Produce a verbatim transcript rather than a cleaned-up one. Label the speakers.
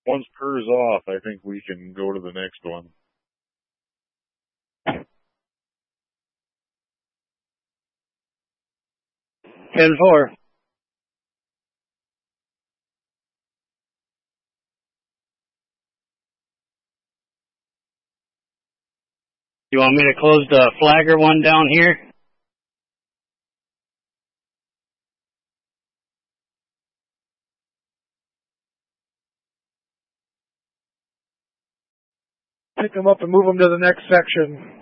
Speaker 1: once Kerr's off, I think we can go to the next one.
Speaker 2: ten four. You want me to close the flagger one down here?
Speaker 3: Pick them up and move them to the next section.